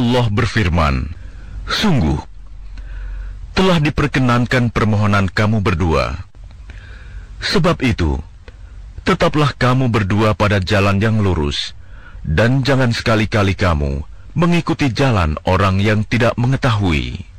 Allah berfirman, "Sungguh, telah diperkenankan permohonan kamu berdua. Sebab itu, tetaplah kamu berdua pada jalan yang lurus, dan jangan sekali-kali kamu mengikuti jalan orang yang tidak mengetahui."